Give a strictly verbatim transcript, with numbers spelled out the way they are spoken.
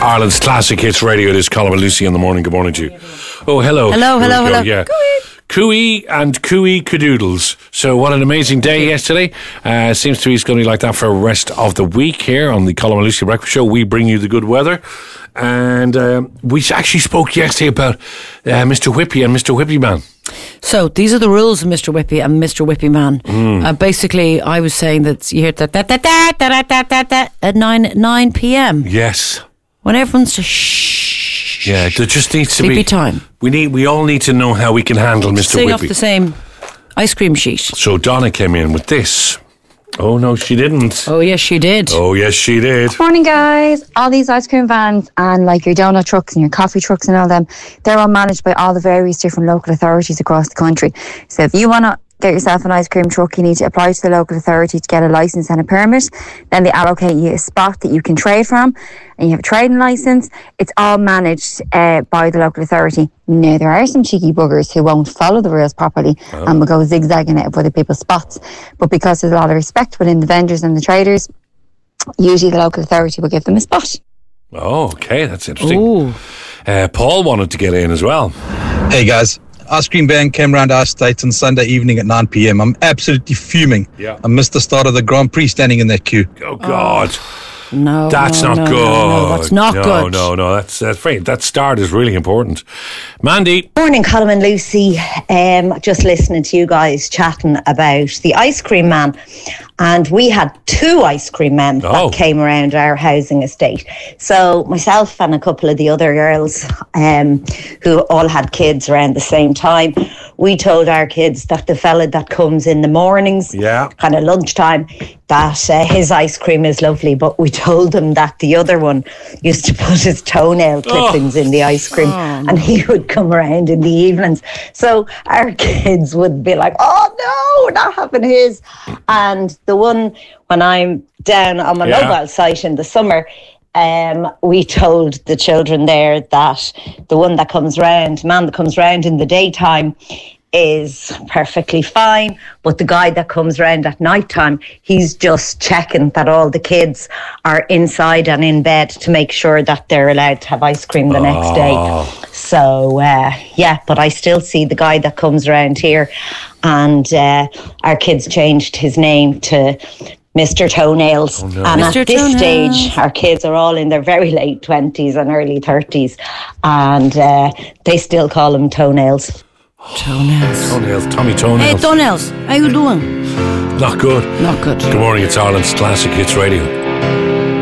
Ireland's Classic Hits Radio. It is Colin and Lucy in the morning. Good morning to you. Oh, hello. Hello, Here hello, we go. hello. Yeah. Cooey and Cooey Cadoodles. So what an amazing day yesterday. Uh, seems to be it's going to be like that for the rest of the week here on the Colin and Lucy Breakfast Show. We bring you the good weather. And um, we actually spoke yesterday about uh, Mister Whippy and Mister Whippy Man. So these are the rules of Mister Whippy and Mister Whippy Man. Mm. Uh, basically, I was saying that you hear that da, da, da, da, da, da, da, at nine nine p.m. Yes. when everyone's just shh. Yeah, there just needs to Sleepy be time. We need. We all need to know how we can handle Mister Sing Whippy. off the same ice cream sheet. So Donna came in with this. Oh no, she didn't. Oh yes, she did. Oh yes, she did. Morning, guys. All these ice cream vans and like your donut trucks and your coffee trucks and all them, they're all managed by all the various different local authorities across the country. So if you want to get yourself an ice cream truck, you need to apply to the local authority to get a licence and a permit. Then they allocate you a spot that you can trade from, and you have a trading licence. It's all managed uh, by the local authority. Now, there are some cheeky buggers who won't follow the rules properly oh. and will go zigzagging out of other people's spots. But because there's a lot of respect within the vendors and the traders, usually the local authority will give them a spot. Oh, okay, that's interesting. Uh, Paul wanted to get in as well. Hey guys, ice cream van came round our estate on Sunday evening at nine p.m. I'm absolutely fuming. Yeah. I missed the start of the Grand Prix standing in that queue. Oh God. Oh. No, that's no, not no, good. No, no, that's not no, good. No, no, no. That's that's great. That start is really important. Mandy. Morning, Colin and Lucy. Um, just listening to you guys chatting about the ice cream man, and we had two ice cream men oh. that came around our housing estate. So myself and a couple of the other girls, um, who all had kids around the same time, we told our kids that the fella that comes in the mornings, yeah. kind of lunchtime, that uh, his ice cream is lovely, but we told them that the other one used to put his toenail clippings oh. in the ice cream, oh. and he would come around in the evenings. So our kids would be like, oh no, we're not having his. And the one, when I'm down on my yeah. mobile site in the summer, um, we told the children there that the one that comes round, man that comes round in the daytime, is perfectly fine, but the guy that comes round at night time, he's just checking that all the kids are inside and in bed to make sure that they're allowed to have ice cream the oh. next day. So uh, yeah, but I still see the guy that comes around here, and uh, our kids changed his name to Mister Toenails. Oh, no. And Mister at this Toenails. stage, our kids are all in their very late twenties and early thirties, and uh, they still call him Toenails. Toenails. Toenails. Tommy Toenails. Hey, Toenails. How you doing? Not good. Not good. Good morning. It's Ireland's Classic Hits Radio.